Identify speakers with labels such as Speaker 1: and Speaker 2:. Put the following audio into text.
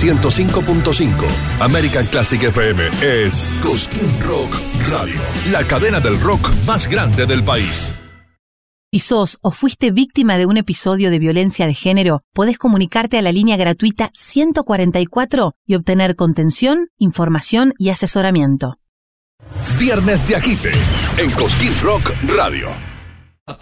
Speaker 1: 105.5. American Classic FM es Cosquín Rock Radio, la cadena del rock más grande del país.
Speaker 2: Si sos o fuiste víctima de un episodio de violencia de género, podés comunicarte a la línea gratuita 144 y obtener contención, información y asesoramiento.
Speaker 1: Viernes de Agite en Cosquín Rock Radio.